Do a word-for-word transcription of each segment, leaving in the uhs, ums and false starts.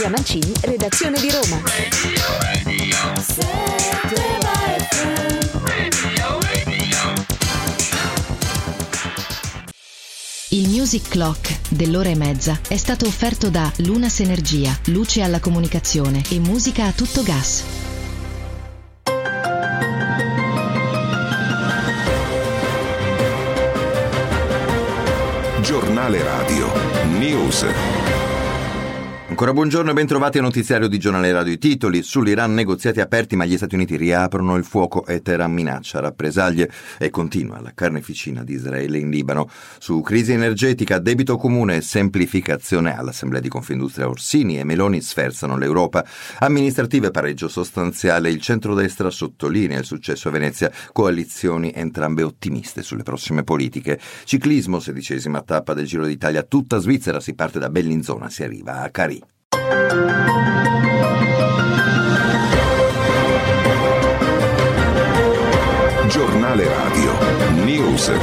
Mancini, redazione di Roma. Il Music Clock dell'ora e mezza è stato offerto da Lunas Energia, luce alla comunicazione e musica a tutto gas. Giornale Radio News. Ancora buongiorno e ben trovati al notiziario di Giornale Radio. I titoli: sull'Iran negoziati aperti ma gli Stati Uniti riaprono il fuoco e Teheran minaccia rappresaglie e continua la carneficina di Israele in Libano. Su crisi energetica, debito comune e semplificazione, all'Assemblea di Confindustria Orsini e Meloni sferzano l'Europa. Amministrative, pareggio sostanziale, il centrodestra sottolinea il successo a Venezia, coalizioni entrambe ottimiste sulle prossime politiche. Ciclismo, sedicesima tappa del Giro d'Italia, tutta Svizzera, si parte da Bellinzona, si arriva a Carì. Giornale Radio News.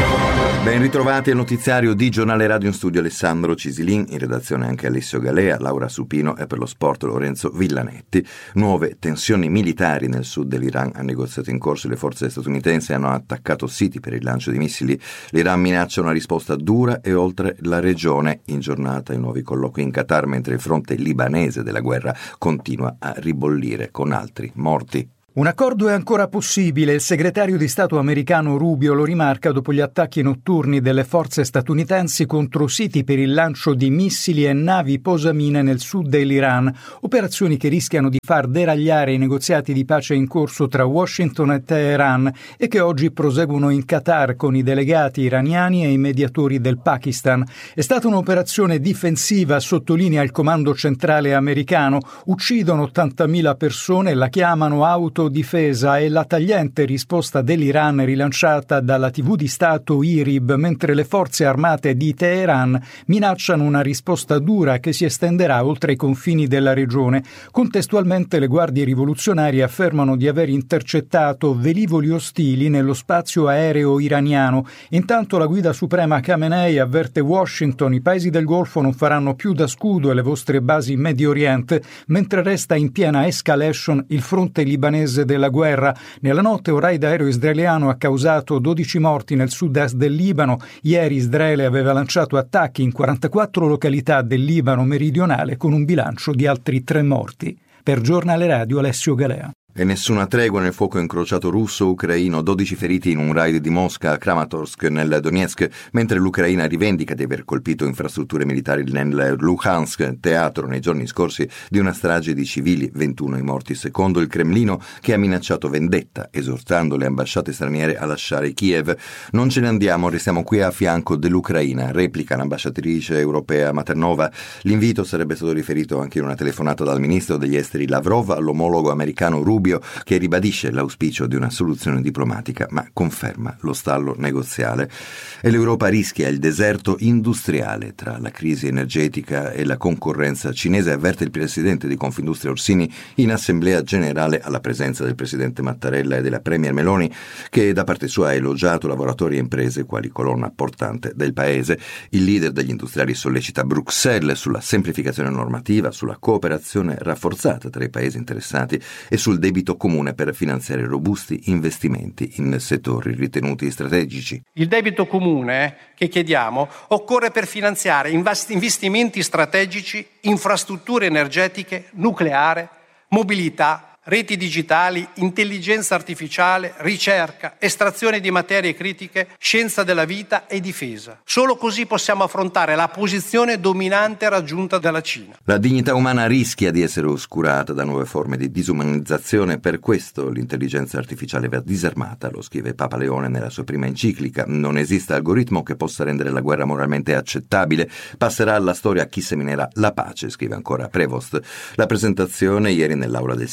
Ben ritrovati al notiziario di Giornale Radio, in studio Alessandro Cisilin, in redazione anche Alessio Galea, Laura Supino e per lo sport Lorenzo Villanetti. Nuove tensioni militari nel sud dell'Iran. A negoziato in corso, le forze statunitensi hanno attaccato siti per il lancio di missili. L'Iran minaccia una risposta dura e oltre la regione. In giornata i nuovi colloqui in Qatar, mentre il fronte libanese della guerra continua a ribollire con altri morti. Un accordo è ancora possibile, il segretario di Stato americano Rubio lo rimarca dopo gli attacchi notturni delle forze statunitensi contro siti per il lancio di missili e navi posamine nel sud dell'Iran, operazioni che rischiano di far deragliare i negoziati di pace in corso tra Washington e Teheran e che oggi proseguono in Qatar con i delegati iraniani e i mediatori del Pakistan. È stata un'operazione difensiva, sottolinea il comando centrale americano, uccidono ottantamila persone e la chiamano auto difesa, e la tagliente risposta dell'Iran rilanciata dalla tivù di Stato I R I B, mentre le forze armate di Teheran minacciano una risposta dura che si estenderà oltre i confini della regione. Contestualmente le guardie rivoluzionarie affermano di aver intercettato velivoli ostili nello spazio aereo iraniano. Intanto la guida suprema Khamenei avverte Washington: i paesi del Golfo non faranno più da scudo alle vostre basi in Medio Oriente, mentre resta in piena escalation il fronte libanese della guerra. Nella notte un raid aereo israeliano ha causato dodici morti nel sud-est del Libano. Ieri Israele aveva lanciato attacchi in quarantaquattro località del Libano meridionale con un bilancio di altri tre morti. Per Giornale Radio Alessio Galea. E nessuna tregua nel fuoco incrociato russo-ucraino, dodici feriti in un raid di Mosca a Kramatorsk nel Donetsk, mentre l'Ucraina rivendica di aver colpito infrastrutture militari nel Luhansk, teatro nei giorni scorsi di una strage di civili, ventuno i morti, secondo il Cremlino, che ha minacciato vendetta, esortando le ambasciate straniere a lasciare Kiev. Non ce ne andiamo, restiamo qui a fianco dell'Ucraina, replica l'ambasciatrice europea Maternova. L'invito sarebbe stato riferito anche in una telefonata dal ministro degli esteri Lavrov all'omologo americano Rubio, che ribadisce l'auspicio di una soluzione diplomatica ma conferma lo stallo negoziale. E l'Europa rischia il deserto industriale tra la crisi energetica e la concorrenza cinese, avverte il presidente di Confindustria Orsini in assemblea generale alla presenza del presidente Mattarella e della premier Meloni, che da parte sua ha elogiato lavoratori e imprese quali colonna portante del paese. Il leader degli industriali sollecita Bruxelles sulla semplificazione normativa, sulla cooperazione rafforzata tra i paesi interessati e sul debito comune per finanziare robusti investimenti in settori ritenuti strategici. Il debito comune che chiediamo occorre per finanziare investimenti strategici, infrastrutture energetiche, nucleare, mobilità, reti digitali, intelligenza artificiale, ricerca, estrazione di materie critiche, scienza della vita e difesa. Solo così possiamo affrontare la posizione dominante raggiunta dalla Cina. La dignità umana rischia di essere oscurata da nuove forme di disumanizzazione, per questo l'intelligenza artificiale va disarmata, lo scrive Papa Leone nella sua prima enciclica. Non esiste algoritmo che possa rendere la guerra moralmente accettabile, passerà alla storia chi seminerà la pace, scrive ancora Prevost. La presentazione ieri nell'aula del Sinodo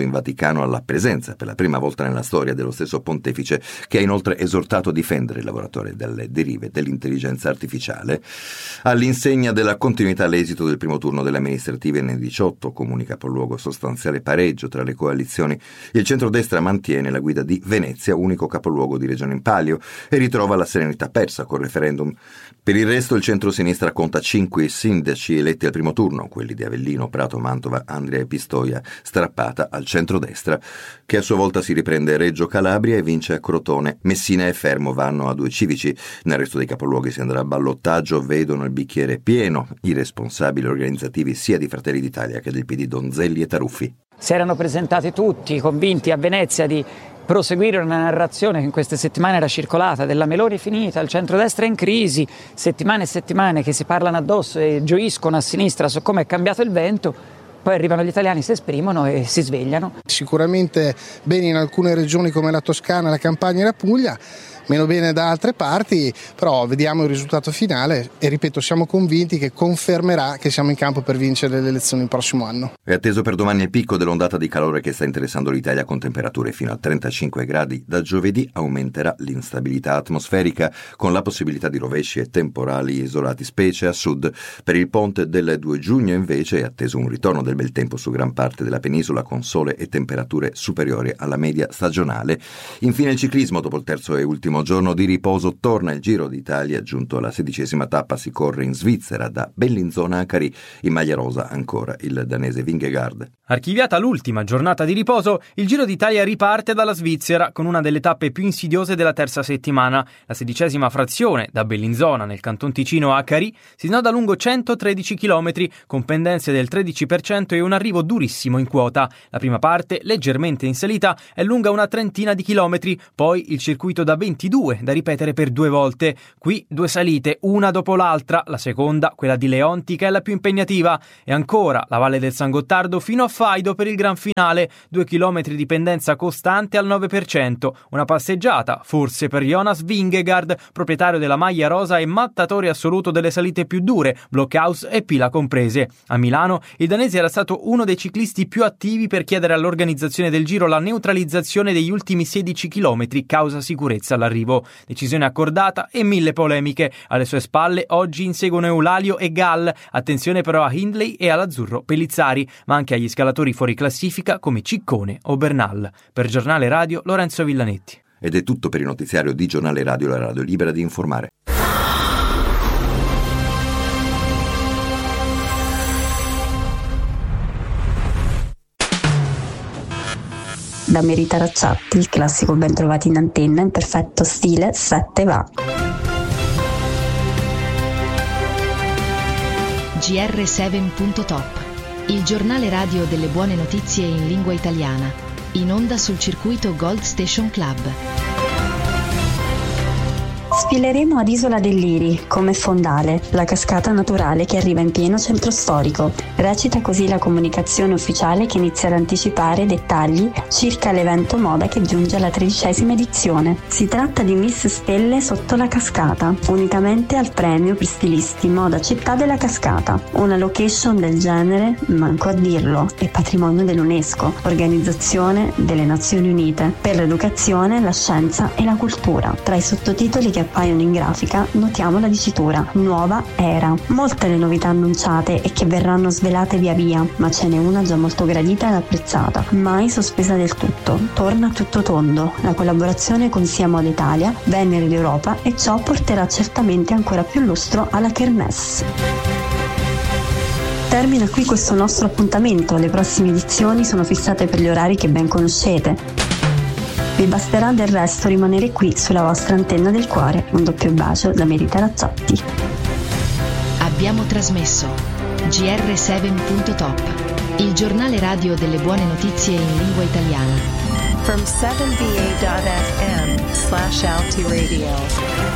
in Vaticano alla presenza per la prima volta nella storia dello stesso pontefice, che ha inoltre esortato a difendere il lavoratore dalle derive dell'intelligenza artificiale. All'insegna della continuità l'esito del primo turno delle amministrative N diciotto comunica capoluogo sostanziale pareggio tra le coalizioni. Il centrodestra mantiene la guida di Venezia, unico capoluogo di regione in palio, e ritrova la serenità persa col referendum. Per il resto il centro-sinistra conta cinque sindaci eletti al primo turno, quelli di Avellino, Prato, Mantova, Andria e Pistoia, strappata al centrodestra, che a sua volta si riprende Reggio Calabria e vince a Crotone. Messina e Fermo vanno a due civici. Nel resto dei capoluoghi si andrà a ballottaggio, vedono il bicchiere pieno i responsabili organizzativi sia di Fratelli d'Italia che del P D Donzelli e Taruffi. Si erano presentati tutti convinti a Venezia di proseguire una narrazione che in queste settimane era circolata della Meloni è finita, il centrodestra è in crisi, settimane e settimane che si parlano addosso e gioiscono a sinistra su come è cambiato il vento. Poi arrivano gli italiani, si esprimono e si svegliano. Sicuramente bene in alcune regioni come la Toscana, la Campania e la Puglia, meno bene da altre parti, però vediamo il risultato finale e ripeto, siamo convinti che confermerà che siamo in campo per vincere le elezioni il prossimo anno. È atteso per domani il picco dell'ondata di calore che sta interessando l'Italia con temperature fino a trentacinque gradi. Da giovedì aumenterà l'instabilità atmosferica con la possibilità di rovesci e temporali isolati, specie a sud. Per il ponte del due giugno invece è atteso un ritorno del bel tempo su gran parte della penisola con sole e temperature superiori alla media stagionale. Infine il ciclismo, dopo il terzo e ultimo giorno di riposo torna il Giro d'Italia, giunto alla sedicesima tappa si corre in Svizzera da Bellinzona a Carì, in maglia rosa ancora il danese Vingegaard. Archiviata l'ultima giornata di riposo, il Giro d'Italia riparte dalla Svizzera con una delle tappe più insidiose della terza settimana. La sedicesima frazione da Bellinzona nel Canton Ticino a Carì si snoda lungo centotredici chilometri con pendenze del tredici per cento e un arrivo durissimo in quota. La prima parte, leggermente in salita, è lunga una trentina di chilometri, poi il circuito da ventidue da ripetere per due volte. Qui due salite, una dopo l'altra, la seconda, quella di Leontica, è la più impegnativa, e ancora la Valle del San Gottardo fino a Faido per il gran finale, due chilometri di pendenza costante al nove per cento, una passeggiata forse per Jonas Vingegaard, proprietario della maglia rosa e mattatore assoluto delle salite più dure, Blockhaus e Pila comprese. A Milano il danese era stato uno dei ciclisti più attivi per chiedere all'organizzazione del Giro la neutralizzazione degli ultimi sedici chilometri causa sicurezza all'arrivo. Decisione accordata e mille polemiche. Alle sue spalle oggi inseguono Eulalio e Gall. Attenzione però a Hindley e all'azzurro Pellizzari, ma anche agli scalatori fuori classifica come Ciccone o Bernal. Per Giornale Radio, Lorenzo Villanetti. Ed è tutto per il notiziario di Giornale Radio, la radio libera di informare. Da Merita Racciatti, il classico ben trovati in antenna in perfetto stile sette va. G R sette punto top, il giornale radio delle buone notizie in lingua italiana, in onda sul circuito Gold Station Club. Sfileremo ad Isola del Liri, come fondale, la cascata naturale che arriva in pieno centro storico. Recita così la comunicazione ufficiale che inizia ad anticipare dettagli circa l'evento moda che giunge alla tredicesima edizione. Si tratta di Miss Stelle sotto la cascata, unitamente al premio per stilisti moda città della cascata. Una location del genere, manco a dirlo, è patrimonio dell'UNESCO, Organizzazione delle Nazioni Unite per l'educazione, la scienza e la cultura. Tra i sottotitoli che appaiono in grafica notiamo la dicitura Nuova Era. Molte le novità annunciate e che verranno svelate via via, ma ce n'è una già molto gradita ed apprezzata, mai sospesa del tutto. Torna a tutto tondo la collaborazione con Sia Moda Italia, Venere d'Europa, e ciò porterà certamente ancora più lustro alla Kermesse. Termina qui questo nostro appuntamento, le prossime edizioni sono fissate per gli orari che ben conoscete. Vi basterà del resto rimanere qui sulla vostra antenna del cuore. Un doppio bacio da Merita Racciatti. Abbiamo trasmesso G R sette punto top, il giornale radio delle buone notizie in lingua italiana. From seven v a dot f m slash Alti Radio.